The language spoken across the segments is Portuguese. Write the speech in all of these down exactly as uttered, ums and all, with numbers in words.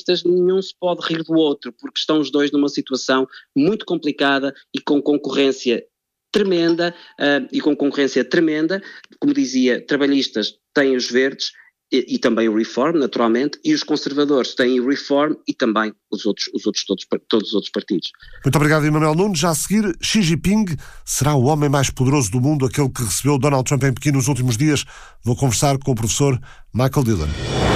estadistas, nenhum se pode rir do outro, porque estão os dois numa situação muito complicada e com concorrência tremenda, uh, e com concorrência tremenda, como dizia, trabalhistas têm os verdes, E, e também o Reform, naturalmente, e os conservadores têm o Reform e também os outros, os outros todos, todos os outros partidos. Muito obrigado, Emanuel Nunes. Já a seguir, Xi Jinping será o homem mais poderoso do mundo, aquele que recebeu Donald Trump em Pequim nos últimos dias. Vou conversar com o professor Michael Dillon.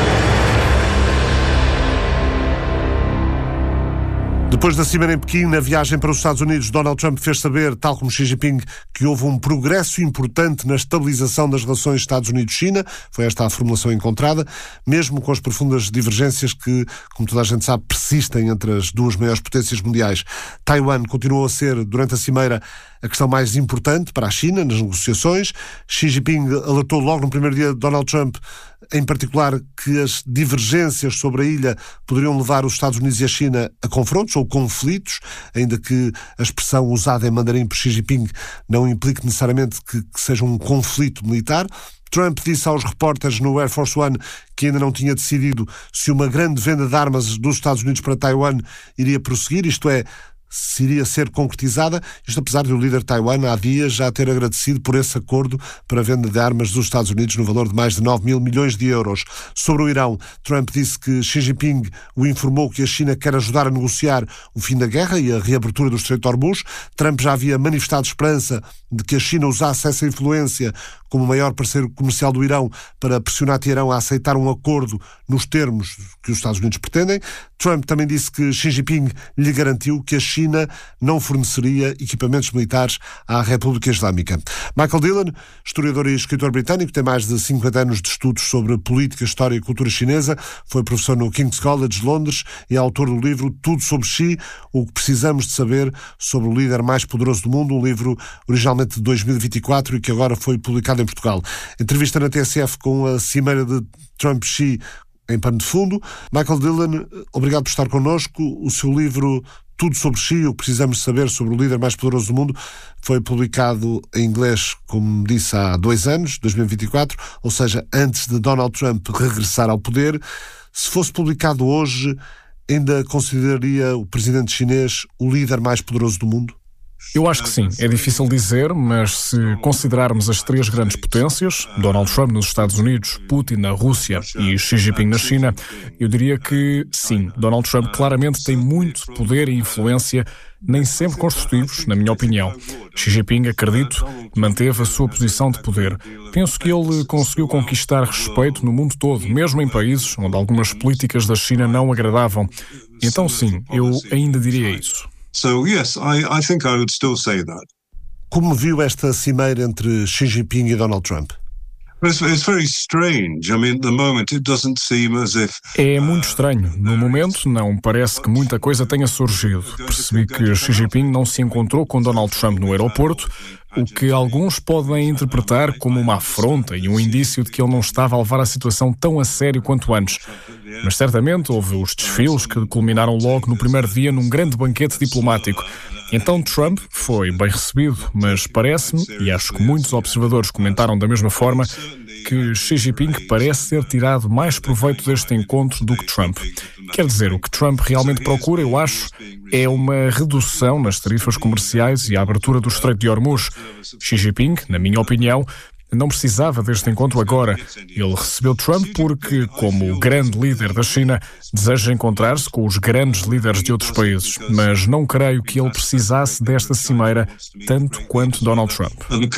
Depois da cimeira em Pequim, na viagem para os Estados Unidos, Donald Trump fez saber, tal como Xi Jinping, que houve um progresso importante na estabilização das relações Estados Unidos-China. Foi esta a formulação encontrada, mesmo com as profundas divergências que, como toda a gente sabe, persistem entre as duas maiores potências mundiais. Taiwan continuou a ser, durante a cimeira, a questão mais importante para a China nas negociações. Xi Jinping alertou logo no primeiro dia de Donald Trump, em particular, que as divergências sobre a ilha poderiam levar os Estados Unidos e a China a confrontos ou conflitos, ainda que a expressão usada em mandarim por Xi Jinping não implique necessariamente que, que seja um conflito militar. Trump disse aos repórteres no Air Force One que ainda não tinha decidido se uma grande venda de armas dos Estados Unidos para Taiwan iria prosseguir, isto é, se iria ser concretizada, isto apesar de o líder de Taiwan há dias já ter agradecido por esse acordo para a venda de armas dos Estados Unidos no valor de mais de nove mil milhões de euros. Sobre o Irão, Trump disse que Xi Jinping o informou que a China quer ajudar a negociar o fim da guerra e a reabertura do Estreito de Hormuz. Trump já havia manifestado esperança de que a China usasse essa influência como o maior parceiro comercial do Irão para pressionar Teherão a aceitar um acordo nos termos que os Estados Unidos pretendem. Trump também disse que Xi Jinping lhe garantiu que a China não forneceria equipamentos militares à República Islâmica. Michael Dillon, historiador e escritor britânico, tem mais de cinquenta anos de estudos sobre política, história e cultura chinesa, foi professor no King's College de Londres e é autor do livro Tudo sobre Xi, o que precisamos de saber sobre o líder mais poderoso do mundo, um livro originalmente de dois mil e vinte e quatro e que agora foi publicado em Portugal. Entrevista na T S F com a cimeira de Trump-Xi em pano de fundo. Michael Dillon, obrigado por estar connosco. O seu livro Tudo sobre Xi, o que precisamos saber sobre o líder mais poderoso do mundo, foi publicado em inglês, como disse, há dois anos, dois mil e vinte e quatro, ou seja, antes de Donald Trump regressar ao poder. Se fosse publicado hoje, ainda consideraria o presidente chinês o líder mais poderoso do mundo? Eu acho que sim. É difícil dizer, mas se considerarmos as três grandes potências, Donald Trump nos Estados Unidos, Putin na Rússia e Xi Jinping na China, eu diria que sim, Donald Trump claramente tem muito poder e influência, nem sempre construtivos, na minha opinião. Xi Jinping, acredito, manteve a sua posição de poder. Penso que ele conseguiu conquistar respeito no mundo todo, mesmo em países onde algumas políticas da China não agradavam. Então sim, eu ainda diria isso. So yes, I, I think I would still say that. Como viu esta cimeira entre Xi Jinping e Donald Trump? It's, it's very strange. I mean, at the moment it doesn't seem as if... É muito estranho. No momento, não parece que muita coisa tenha surgido. Percebi que Xi Jinping não se encontrou com Donald Trump no aeroporto, o que alguns podem interpretar como uma afronta e um indício de que ele não estava a levar a situação tão a sério quanto antes. Mas certamente houve os desfiles que culminaram logo no primeiro dia num grande banquete diplomático. Então Trump foi bem recebido, mas parece-me, e acho que muitos observadores comentaram da mesma forma, que Xi Jinping parece ter tirado mais proveito deste encontro do que Trump. Quer dizer, o que Trump realmente procura, eu acho, é uma redução nas tarifas comerciais e a abertura do Estreito de Hormuz. Xi Jinping, na minha opinião, não precisava deste encontro agora. Ele recebeu Trump porque, como o grande líder da China, deseja encontrar-se com os grandes líderes de outros países. Mas não creio que ele precisasse desta cimeira tanto quanto Donald Trump.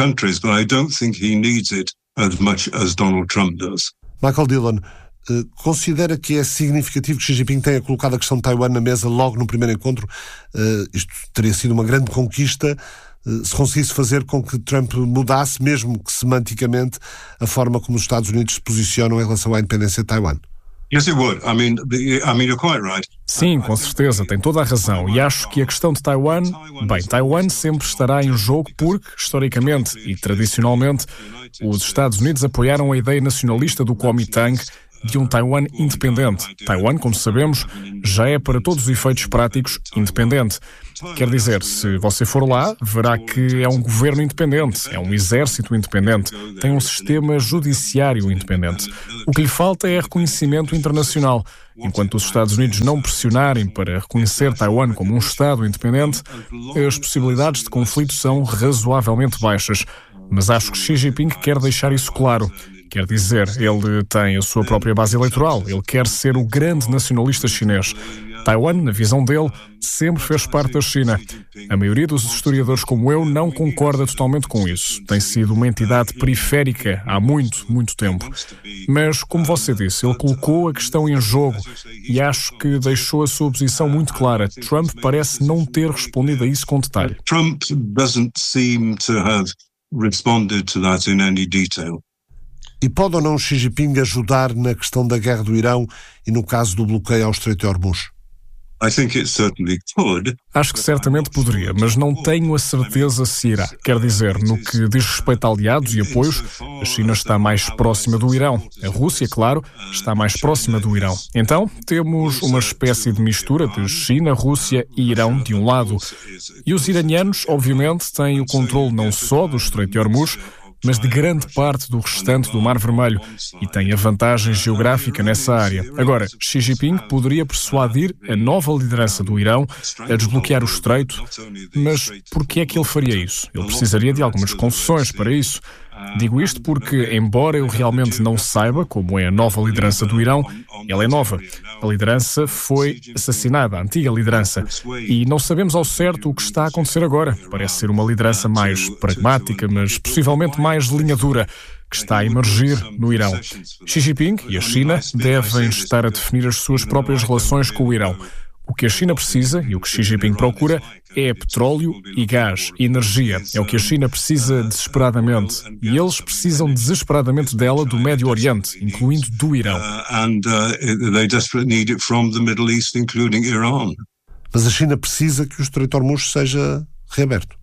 Michael Dillon, considera que é significativo que Xi Jinping tenha colocado a questão de Taiwan na mesa logo no primeiro encontro? Isto teria sido uma grande conquista se conseguisse fazer com que Trump mudasse, mesmo que semanticamente, a forma como os Estados Unidos se posicionam em relação à independência de Taiwan. Yes, it would. I mean, I mean, you're quite right. Sim, com certeza, tem toda a razão. E acho que a questão de Taiwan, bem, Taiwan sempre estará em jogo porque, historicamente e tradicionalmente, os Estados Unidos apoiaram a ideia nacionalista do Kuomintang de um Taiwan independente. Taiwan, como sabemos, já é para todos os efeitos práticos independente. Quer dizer, se você for lá, verá que é um governo independente, é um exército independente, tem um sistema judiciário independente. O que lhe falta é reconhecimento internacional. Enquanto os Estados Unidos não pressionarem para reconhecer Taiwan como um Estado independente, as possibilidades de conflito são razoavelmente baixas. Mas acho que Xi Jinping quer deixar isso claro. Quer dizer, ele tem a sua própria base eleitoral, ele quer ser o grande nacionalista chinês. Taiwan, na visão dele, sempre fez parte da China. A maioria dos historiadores como eu não concorda totalmente com isso. Tem sido uma entidade periférica há muito, muito tempo. Mas, como você disse, ele colocou a questão em jogo e acho que deixou a sua posição muito clara. Trump parece não ter respondido a isso com detalhe. Trump doesn't seem to have responded to that in any detail. E pode ou não Xi Jinping ajudar na questão da guerra do Irão e no caso do bloqueio ao Estreito de Hormuz? I think it certainly could. Acho que certamente poderia, mas não tenho a certeza se irá. Quer dizer, no que diz respeito a aliados e apoios, a China está mais próxima do Irão. A Rússia, claro, está mais próxima do Irão. Então, temos uma espécie de mistura de China, Rússia e Irão de um lado. E os iranianos, obviamente, têm o controle não só do Estreito de Hormuz, mas de grande parte do restante do Mar Vermelho e tem a vantagem geográfica nessa área. Agora, Xi Jinping poderia persuadir a nova liderança do Irão a desbloquear o estreito, mas por que é que ele faria isso? Ele precisaria de algumas concessões para isso. Digo isto porque, embora eu realmente não saiba como é a nova liderança do Irão, ela é nova. A liderança foi assassinada, a antiga liderança, e não sabemos ao certo o que está a acontecer agora. Parece ser uma liderança mais pragmática, mas possivelmente mais de linha dura, que está a emergir no Irão. Xi Jinping e a China devem estar a definir as suas próprias relações com o Irão. O que a China precisa e o que Xi Jinping procura é petróleo e gás, energia. É o que a China precisa desesperadamente. E eles precisam desesperadamente dela do Médio Oriente, incluindo do Irão. Mas a China precisa que o Estreito de Hormuz seja reaberto.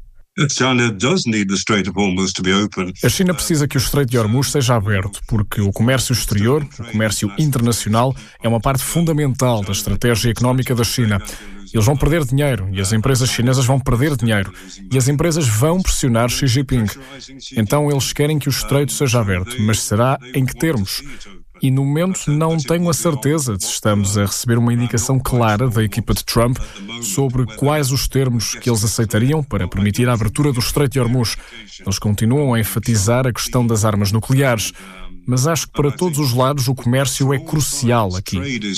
A China precisa que o Estreito de Hormuz seja aberto, porque o comércio exterior, o comércio internacional, é uma parte fundamental da estratégia económica da China. Eles vão perder dinheiro e as empresas chinesas vão perder dinheiro e as empresas vão pressionar Xi Jinping. Então eles querem que o Estreito seja aberto, mas será em que termos? E no momento não tenho a certeza de se estamos a receber uma indicação clara da equipa de Trump sobre quais os termos que eles aceitariam para permitir a abertura do Estreito de Hormuz. Eles continuam a enfatizar a questão das armas nucleares, mas acho que para todos os lados o comércio é crucial aqui.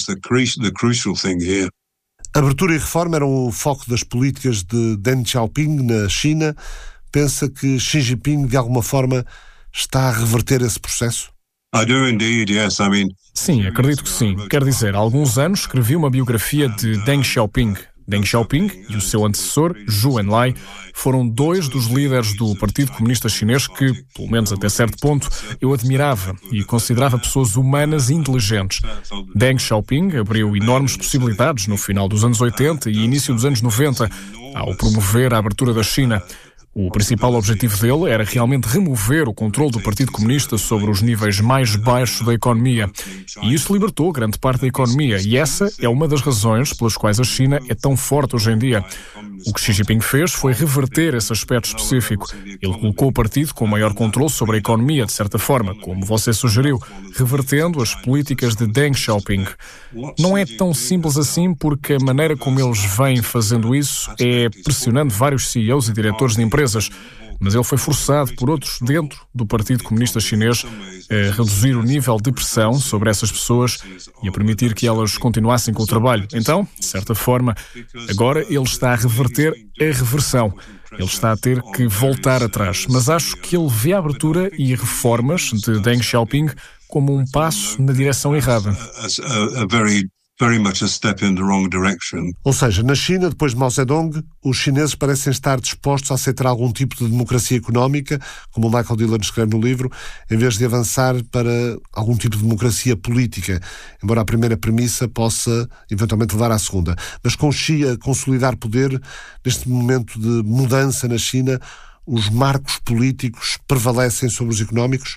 Abertura e reforma eram o foco das políticas de Deng Xiaoping na China. Pensa que Xi Jinping de alguma forma está a reverter esse processo? I do indeed, yes. I mean... Sim, acredito que sim. Quer dizer, há alguns anos escrevi uma biografia de Deng Xiaoping. Deng Xiaoping e o seu antecessor, Zhou Enlai, foram dois dos líderes do Partido Comunista Chinês que, pelo menos até certo ponto, eu admirava e considerava pessoas humanas e inteligentes. Deng Xiaoping abriu enormes possibilidades no final dos anos oitenta e início dos anos noventa, ao promover a abertura da China. O principal objetivo dele era realmente remover o controle do Partido Comunista sobre os níveis mais baixos da economia. E isso libertou grande parte da economia. E essa é uma das razões pelas quais a China é tão forte hoje em dia. O que Xi Jinping fez foi reverter esse aspecto específico. Ele colocou o partido com maior controle sobre a economia, de certa forma, como você sugeriu, revertendo as políticas de Deng Xiaoping. Não é tão simples assim porque a maneira como eles vêm fazendo isso é pressionando vários C E Os e diretores de empresas. Mas ele foi forçado por outros dentro do Partido Comunista Chinês a reduzir o nível de pressão sobre essas pessoas e a permitir que elas continuassem com o trabalho. Então, de certa forma, agora ele está a reverter a reversão. Ele está a ter que voltar atrás. Mas acho que ele vê a abertura e reformas de Deng Xiaoping como um passo na direção errada. Very much a step in the wrong direction. Ou seja, na China, depois de Mao Zedong, os chineses parecem estar dispostos a aceitar algum tipo de democracia económica, como o Michael Dillon escreve no livro, em vez de avançar para algum tipo de democracia política, embora a primeira premissa possa eventualmente levar à segunda. Mas com Xi a consolidar poder, neste momento de mudança na China, os marcos políticos prevalecem sobre os económicos?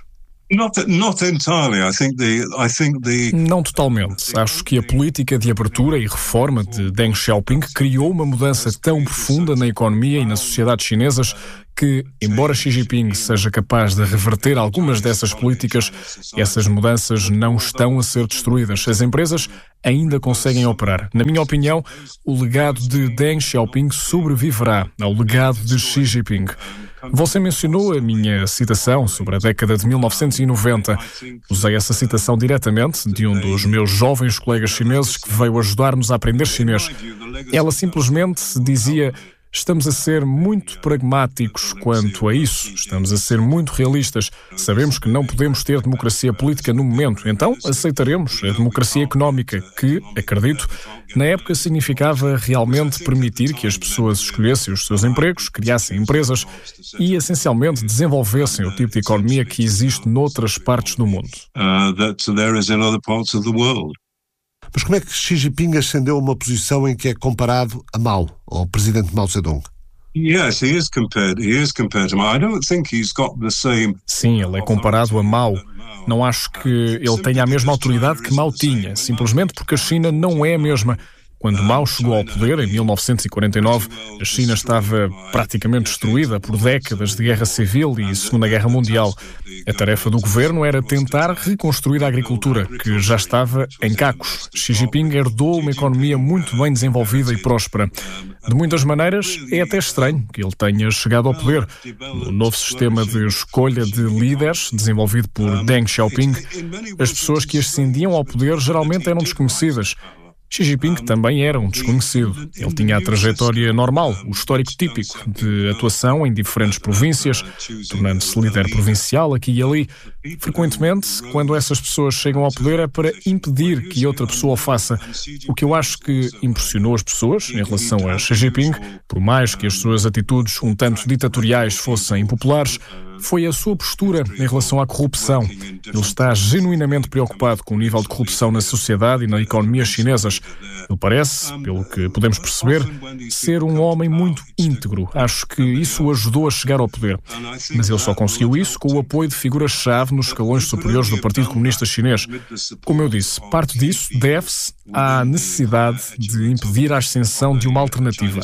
Not, not entirely. I think the, I think the... Não totalmente. Acho que a política de abertura e reforma de Deng Xiaoping criou uma mudança tão profunda na economia e na sociedade chinesas que, embora Xi Jinping seja capaz de reverter algumas dessas políticas, essas mudanças não estão a ser destruídas. As empresas ainda conseguem operar. Na minha opinião, o legado de Deng Xiaoping sobreviverá ao legado de Xi Jinping. Você mencionou a minha citação sobre a década de mil novecentos e noventa. Usei essa citação diretamente de um dos meus jovens colegas chineses que veio ajudar-nos a aprender chinês. Ela simplesmente dizia: estamos a ser muito pragmáticos quanto a isso, estamos a ser muito realistas. Sabemos que não podemos ter democracia política no momento, então aceitaremos a democracia económica, que, acredito, na época significava realmente permitir que as pessoas escolhessem os seus empregos, criassem empresas e, essencialmente, desenvolvessem o tipo de economia que existe noutras partes do mundo. Uh, that there is in other parts of the world. Mas como é que Xi Jinping ascendeu a uma posição em que é comparado a Mao, ao presidente Mao Zedong? Yes, he is compared. He is compared to Mao. I don't think he's got the same. Sim, ele é comparado a Mao. Não acho que ele tenha a mesma autoridade que Mao tinha, simplesmente porque a China não é a mesma. Quando Mao chegou ao poder, em mil novecentos e quarenta e nove, a China estava praticamente destruída por décadas de guerra civil e Segunda Guerra Mundial. A tarefa do governo era tentar reconstruir a agricultura, que já estava em cacos. Xi Jinping herdou uma economia muito bem desenvolvida e próspera. De muitas maneiras, é até estranho que ele tenha chegado ao poder. No novo sistema de escolha de líderes, desenvolvido por Deng Xiaoping, as pessoas que ascendiam ao poder geralmente eram desconhecidas. Xi Jinping também era um desconhecido. Ele tinha a trajetória normal, o histórico típico de atuação em diferentes províncias, tornando-se líder provincial aqui e ali. Frequentemente, quando essas pessoas chegam ao poder, é para impedir que outra pessoa o faça. O que eu acho que impressionou as pessoas em relação a Xi Jinping, por mais que as suas atitudes um tanto ditatoriais fossem impopulares, foi a sua postura em relação à corrupção. Ele está genuinamente preocupado com o nível de corrupção na sociedade e na economia chinesas. Ele parece, pelo que podemos perceber, ser um homem muito íntegro. Acho que isso o ajudou a chegar ao poder. Mas ele só conseguiu isso com o apoio de figuras-chave nos escalões superiores do Partido Comunista Chinês. Como eu disse, parte disso deve-se à necessidade de impedir a ascensão de uma alternativa.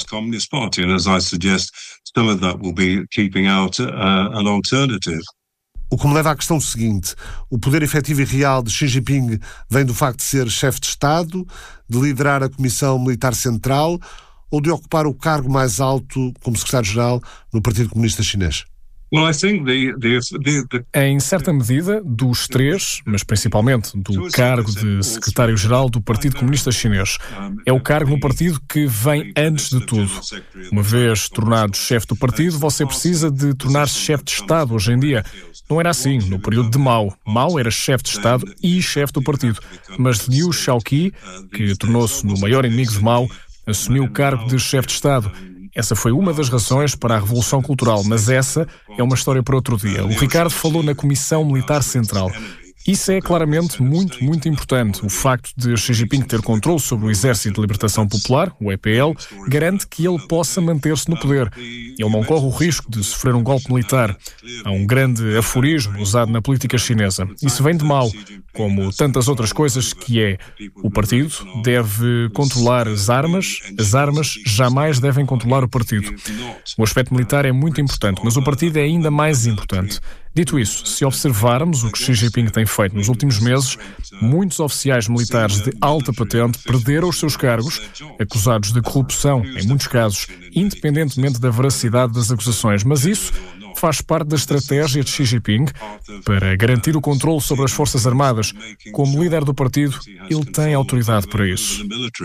Some of that will be keeping out uh, an alternative. O que me leva à questão seguinte: o poder efetivo e real de Xi Jinping vem do facto de ser chefe de Estado, de liderar a Comissão Militar Central ou de ocupar o cargo mais alto como secretário-geral no Partido Comunista Chinês? Well, I think the, the, the, the... Em certa medida, dos três, mas principalmente do cargo de secretário-geral do Partido Comunista Chinês. É o cargo no partido que vem antes de tudo. Uma vez tornado chefe do partido, você precisa de tornar-se chefe de Estado hoje em dia. Não era assim no período de Mao. Mao era chefe de Estado e chefe do partido. Mas Liu Shaoqi, que tornou-se no maior inimigo de Mao, assumiu o cargo de chefe de Estado. Essa foi uma das razões para a Revolução Cultural, mas essa é uma história para outro dia. O Ricardo falou na Comissão Militar Central. Isso é claramente muito, muito importante. O facto de Xi Jinping ter controle sobre o Exército de Libertação Popular, o E P L, garante que ele possa manter-se no poder. Ele não corre o risco de sofrer um golpe militar. Há um grande aforismo usado na política chinesa. Isso vem de Mao, como tantas outras coisas, que é: o partido deve controlar as armas, as armas jamais devem controlar o partido. O aspecto militar é muito importante, mas o partido é ainda mais importante. Dito isso, se observarmos o que Xi Jinping tem feito nos últimos meses, muitos oficiais militares de alta patente perderam os seus cargos, acusados de corrupção, em muitos casos, independentemente da veracidade das acusações. Mas isso faz parte da estratégia de Xi Jinping para garantir o controle sobre as Forças Armadas. Como líder do partido, ele tem autoridade para isso.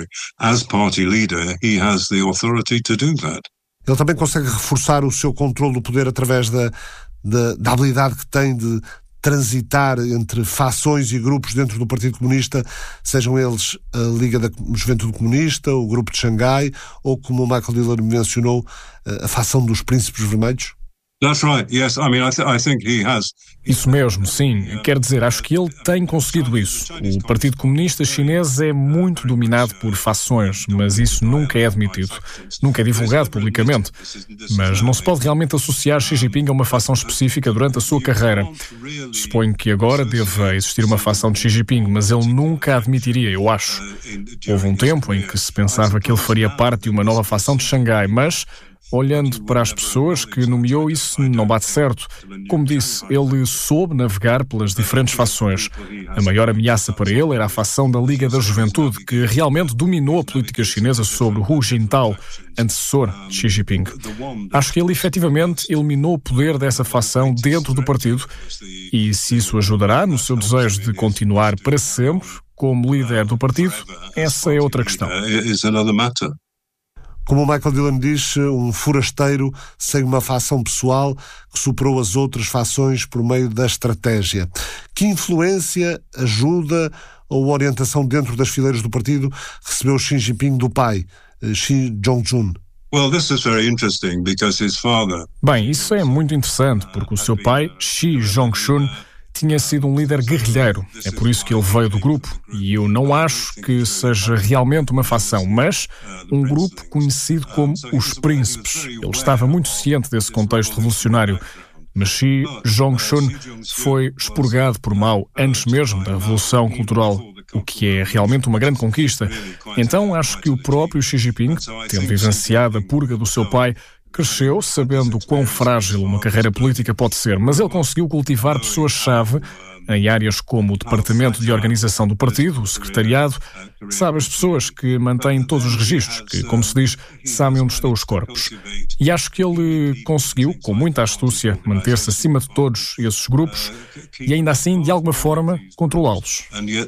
Ele também consegue reforçar o seu controle do poder através da Da, da habilidade que tem de transitar entre fações e grupos dentro do Partido Comunista, sejam eles a Liga da Juventude Comunista, o Grupo de Xangai, ou, como o Michael Dillon mencionou, a facção dos Príncipes Vermelhos? That's right. Yes, I mean, I, th- I think he has. Isso mesmo, sim. Quer dizer, acho que ele tem conseguido isso. O Partido Comunista Chinês é muito dominado por fações, mas isso nunca é admitido. Nunca é divulgado publicamente. Mas não se pode realmente associar Xi Jinping a uma fação específica durante a sua carreira. Suponho que agora deva existir uma fação de Xi Jinping, mas ele nunca a admitiria, eu acho. Houve um tempo em que se pensava que ele faria parte de uma nova fação de Xangai, mas olhando para as pessoas que nomeou, isso não bate certo. Como disse, ele soube navegar pelas diferentes fações. A maior ameaça para ele era a fação da Liga da Juventude, que realmente dominou a política chinesa sobre Hu Jintao, antecessor de Xi Jinping. Acho que ele efetivamente eliminou o poder dessa fação dentro do partido, e se isso ajudará no seu desejo de continuar para sempre como líder do partido, essa é outra questão. Como o Michael Dillon diz, um forasteiro sem uma fação pessoal que superou as outras fações por meio da estratégia. Que influência, ajuda ou orientação dentro das fileiras do partido recebeu Xi Jinping do pai, Xi Jinping? Well, this is very interesting because his father... Bem, isso é muito interessante, porque o seu pai, Xi Jinping, tinha sido um líder guerrilheiro. É por isso que ele veio do grupo. E eu não acho que seja realmente uma fação, mas um grupo conhecido como os Príncipes. Ele estava muito ciente desse contexto revolucionário. Mas Xi Jinping foi expurgado por Mao antes mesmo da Revolução Cultural, o que é realmente uma grande conquista. Então acho que o próprio Xi Jinping, tendo vivenciado a purga do seu pai, cresceu sabendo quão frágil uma carreira política pode ser, mas ele conseguiu cultivar pessoas-chave em áreas como o departamento de organização do partido, o secretariado, sabe, as pessoas que mantêm todos os registros, que, como se diz, sabem onde estão os corpos. E acho que ele conseguiu, com muita astúcia, manter-se acima de todos esses grupos e ainda assim, de alguma forma, controlá-los.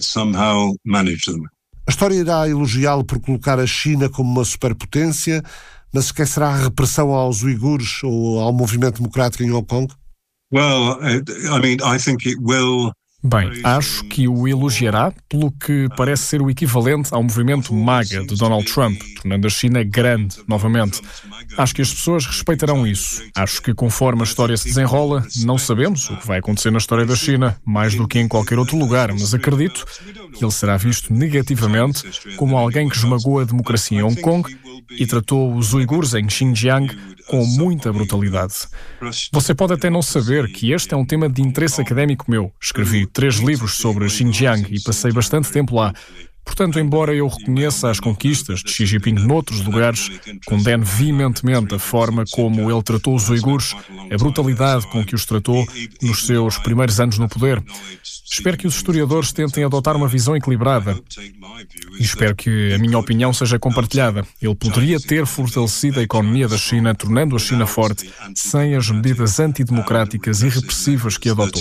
A história irá elogiá-lo por colocar a China como uma superpotência, mas esquecerá a repressão aos uigures ou ao movimento democrático em Hong Kong? Well, I mean, I think it will... Bem, acho que o elogiará pelo que parece ser o equivalente ao movimento MAGA de Donald Trump, tornando a China grande novamente. Acho que as pessoas respeitarão isso. Acho que conforme a história se desenrola, não sabemos o que vai acontecer na história da China, mais do que em qualquer outro lugar, mas acredito que ele será visto negativamente como alguém que esmagou a democracia em Hong Kong e tratou os uigures em Xinjiang com muita brutalidade. Você pode até não saber que este é um tema de interesse académico meu. Escrevi três livros sobre Xinjiang e passei bastante tempo lá. Portanto, embora eu reconheça as conquistas de Xi Jinping noutros lugares, condeno veementemente a forma como ele tratou os uigures, a brutalidade com que os tratou nos seus primeiros anos no poder. Espero que os historiadores tentem adotar uma visão equilibrada e espero que a minha opinião seja compartilhada. Ele poderia ter fortalecido a economia da China, tornando a China forte, sem as medidas antidemocráticas e repressivas que adotou.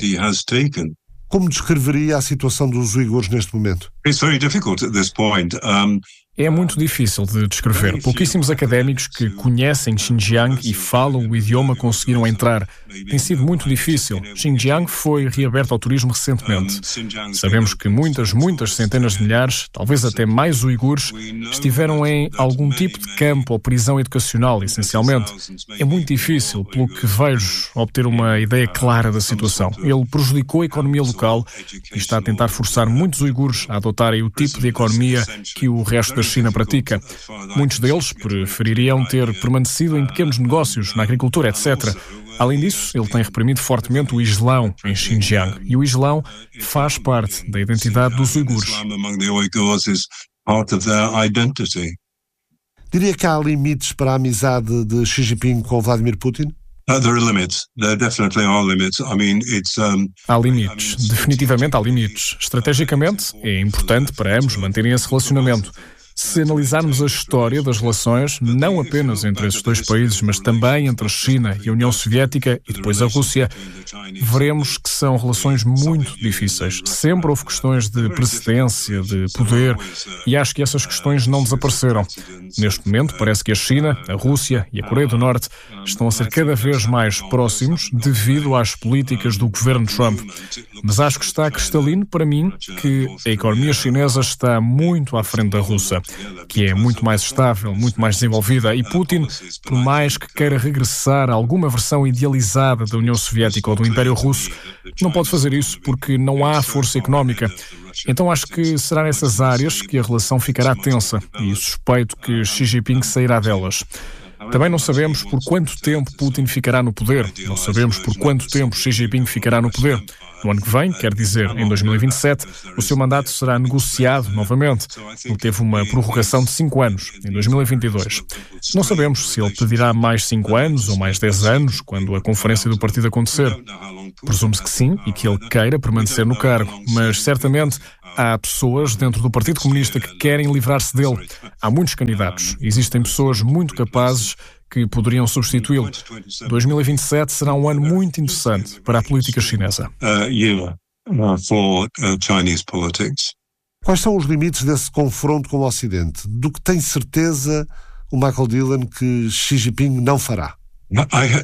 Como descreveria a situação dos uigures neste momento? It's very difficult at this point. Um... É muito difícil de descrever. Pouquíssimos académicos que conhecem Xinjiang e falam o idioma conseguiram entrar. Tem sido muito difícil. Xinjiang foi reaberto ao turismo recentemente. Sabemos que muitas, muitas centenas de milhares, talvez até mais uigures, estiveram em algum tipo de campo ou prisão educacional, essencialmente. É muito difícil, pelo que vejo, obter uma ideia clara da situação. Ele prejudicou a economia local e está a tentar forçar muitos uigures a adotarem o tipo de economia que o resto da China pratica. Muitos deles prefeririam ter permanecido em pequenos negócios, na agricultura, etcétera. Além disso, ele tem reprimido fortemente o Islão em Xinjiang. E o Islão faz parte da identidade dos uigures. Diria que há limites para a amizade de Xi Jinping com Vladimir Putin? Uh, there are limits. There definitely are limits. I mean, it's, um... Há limites. Definitivamente há limites. Estrategicamente, é importante para ambos manterem esse relacionamento. Se analisarmos a história das relações, não apenas entre esses dois países, mas também entre a China e a União Soviética e depois a Rússia, veremos que são relações muito difíceis. Sempre houve questões de precedência, de poder, e acho que essas questões não desapareceram. Neste momento, parece que a China, a Rússia e a Coreia do Norte estão a ser cada vez mais próximos devido às políticas do governo Trump. Mas acho que está cristalino para mim que a economia chinesa está muito à frente da russa. que é muito mais estável, muito mais desenvolvida, e Putin, por mais que queira regressar a alguma versão idealizada da União Soviética ou do Império Russo, não pode fazer isso porque não há força económica. Então acho que será nessas áreas que a relação ficará tensa e suspeito que Xi Jinping sairá delas. Também não sabemos por quanto tempo Putin ficará no poder. Não sabemos por quanto tempo Xi Jinping ficará no poder. No ano que vem, quer dizer, em dois mil e vinte e sete, o seu mandato será negociado novamente. Ele teve uma prorrogação de cinco anos, em dois mil e vinte e dois. Não sabemos se ele pedirá mais cinco anos ou mais dez anos, quando a conferência do partido acontecer. Presume-se que sim e que ele queira permanecer no cargo, mas certamente há pessoas dentro do Partido Comunista que querem livrar-se dele. Há muitos candidatos. Existem pessoas muito capazes que poderiam substituí-lo. dois mil e vinte e sete será um ano muito interessante para a política chinesa. Uh, year, uh, for uh, Chinese politics. Quais são os limites desse confronto com o Ocidente? Do que tem certeza o Michael Dillon que Xi Jinping não fará? I,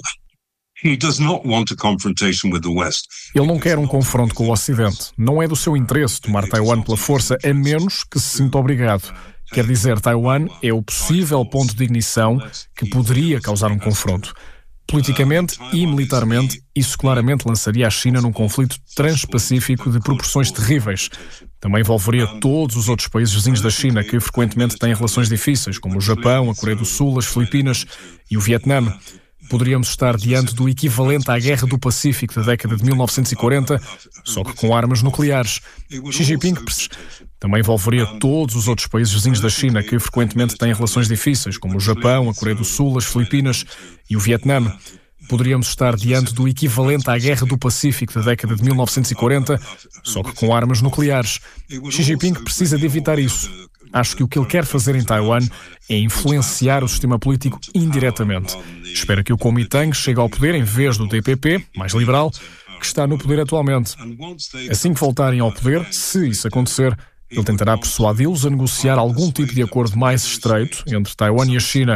he does not want a confrontation with the West. Ele não quer um confronto com o Ocidente. Não é do seu interesse tomar Taiwan pela força, a menos que se sinta obrigado. Quer dizer, Taiwan é o possível ponto de ignição que poderia causar um confronto. Politicamente e militarmente, isso claramente lançaria a China num conflito transpacífico de proporções terríveis. Também envolveria todos os outros países vizinhos da China que frequentemente têm relações difíceis, como o Japão, a Coreia do Sul, as Filipinas e o Vietnã. Poderíamos estar diante do equivalente à Guerra do Pacífico da década de mil novecentos e quarenta, só que com armas nucleares. Xi Jinping também envolveria todos os outros países vizinhos da China que frequentemente têm relações difíceis, como o Japão, a Coreia do Sul, as Filipinas e o Vietnã. Poderíamos estar diante do equivalente à Guerra do Pacífico da década de mil novecentos e quarenta, só que com armas nucleares. Xi Jinping precisa de evitar isso. Acho que o que ele quer fazer em Taiwan é influenciar o sistema político indiretamente. Espera que o Kuomintang chegue ao poder em vez do D P P, mais liberal, que está no poder atualmente. Assim que voltarem ao poder, se isso acontecer, ele tentará persuadi-los a negociar algum tipo de acordo mais estreito entre Taiwan e a China,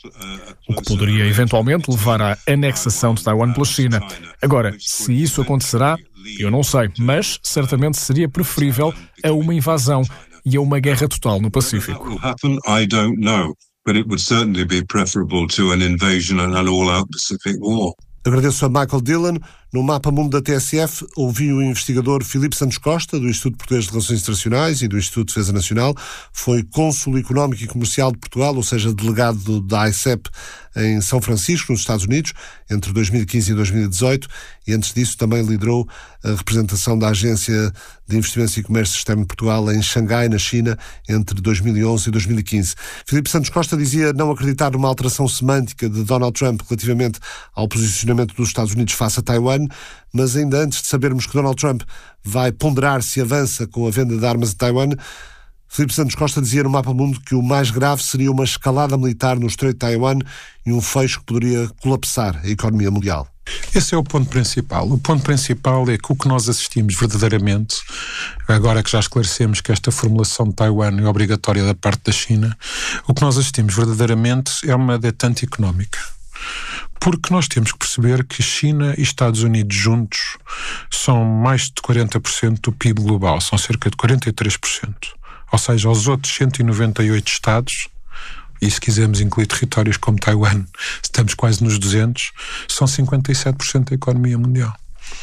o que poderia eventualmente levar à anexação de Taiwan pela China. Agora, se isso acontecerá, eu não sei, mas certamente seria preferível a uma invasão e a uma guerra total no Pacífico. I don't know, but it would certainly be preferable to an invasion and an all-out Pacific war. Agradeço a Michael Dillon. No Mapa Mundo da T S F, ouvi o investigador Filipe Santos Costa, do Instituto Português de Relações Internacionais e do Instituto de Defesa Nacional. Foi cônsul económico e comercial de Portugal, ou seja, delegado da I C E P em São Francisco, nos Estados Unidos, entre dois mil e quinze e dois mil e dezoito, e antes disso também liderou a representação da Agência de Investimentos e Comércio Externo de Portugal em Xangai, na China, entre dois mil e onze e dois mil e quinze. Filipe Santos Costa dizia não acreditar numa alteração semântica de Donald Trump relativamente ao posicionamento dos Estados Unidos face a Taiwan, mas ainda antes de sabermos que Donald Trump vai ponderar se avança com a venda de armas a Taiwan, Filipe Santos Costa dizia no Mapa Mundo que o mais grave seria uma escalada militar no Estreito de Taiwan e um fecho que poderia colapsar a economia mundial. Esse é o ponto principal. O ponto principal é que o que nós assistimos verdadeiramente, agora que já esclarecemos que esta formulação de Taiwan é obrigatória da parte da China, o que nós assistimos verdadeiramente é uma detente económica. Porque nós temos que perceber que China e Estados Unidos juntos são mais de quarenta por cento do P I B global, são cerca de quarenta e três por cento. Ou seja, os outros cento e noventa e oito Estados, e se quisermos incluir territórios como Taiwan, estamos quase nos duzentos, são cinquenta e sete por cento da economia mundial.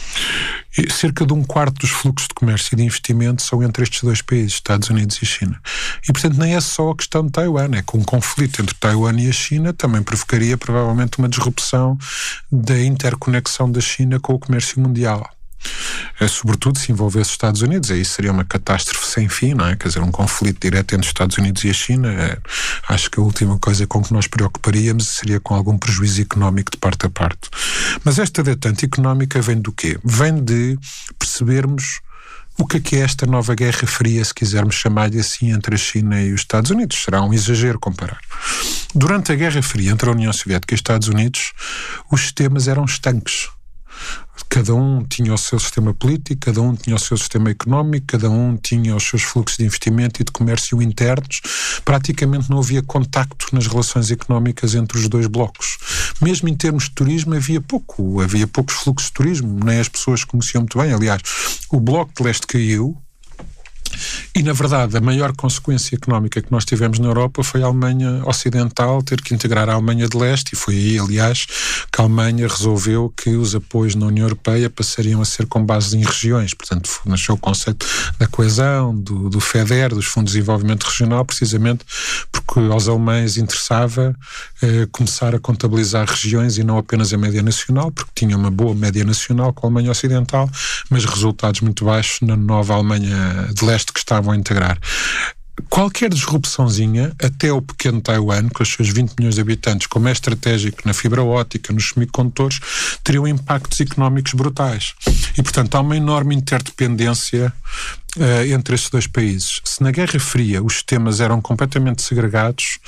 E cerca de um quarto dos fluxos de comércio e de investimento são entre estes dois países, Estados Unidos e China. E, portanto, nem é só a questão de Taiwan, é que um conflito entre Taiwan e a China também provocaria, provavelmente, uma disrupção da interconexão da China com o comércio mundial. É, sobretudo se envolvesse os Estados Unidos, aí seria uma catástrofe sem fim, não é? Quer dizer, um conflito direto entre os Estados Unidos e a China, é, acho que a última coisa com que nós preocuparíamos seria com algum prejuízo económico de parte a parte. Mas esta detente económica vem do quê? Vem de percebermos o que é que é esta nova Guerra Fria, se quisermos chamar-lhe assim, entre a China e os Estados Unidos. Será um exagero comparar. Durante a Guerra Fria entre a União Soviética e os Estados Unidos, os sistemas eram estanques. Cada um tinha o seu sistema político, cada um tinha o seu sistema económico, cada um tinha os seus fluxos de investimento e de comércio internos. Praticamente não havia contacto nas relações económicas entre os dois blocos. Mesmo em termos de turismo havia pouco, havia poucos fluxos de turismo, nem as pessoas conheciam muito bem. Aliás, o Bloco de Leste caiu E, na verdade, a maior consequência económica que nós tivemos na Europa foi a Alemanha Ocidental ter que integrar a Alemanha de Leste, e foi aí, aliás, que a Alemanha resolveu que os apoios na União Europeia passariam a ser com base em regiões. Portanto, nasceu o conceito da coesão, do, do FEDER, dos Fundos de Desenvolvimento Regional, precisamente porque aos alemães interessava eh, começar a contabilizar regiões e não apenas a média nacional, porque tinha uma boa média nacional com a Alemanha Ocidental, mas resultados muito baixos na nova Alemanha de Leste que estavam a integrar. Qualquer disrupçãozinha, até o pequeno Taiwan, com os seus vinte milhões de habitantes, como é estratégico na fibra óptica, nos semicondutores, teriam impactos económicos brutais. E, portanto, há uma enorme interdependência uh, entre estes dois países. Se na Guerra Fria os sistemas eram completamente segregados,